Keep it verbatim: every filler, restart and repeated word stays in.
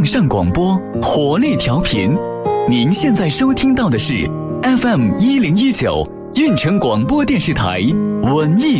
向上广播，活力调频。您现在收听到的是 F M 一零一九运城广播电视台文艺